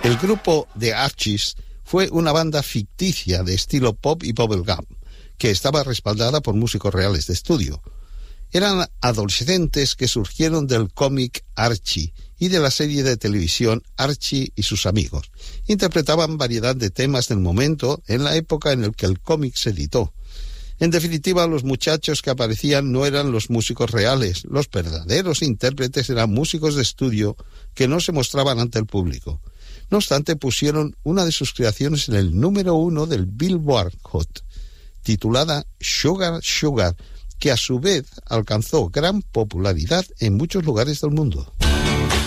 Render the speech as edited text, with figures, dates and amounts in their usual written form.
El grupo The Archies fue una banda ficticia de estilo pop y bubblegum, que estaba respaldada por músicos reales de estudio. Eran adolescentes que surgieron del cómic Archie y de la serie de televisión Archie y sus amigos. Interpretaban variedad de temas del momento en la época en la que el cómic se editó. En definitiva, los muchachos que aparecían no eran los músicos reales. Los verdaderos intérpretes eran músicos de estudio que no se mostraban ante el público. No obstante, pusieron una de sus creaciones en el número 1 del Billboard Hot, titulada Sugar Sugar, que a su vez alcanzó gran popularidad en muchos lugares del mundo.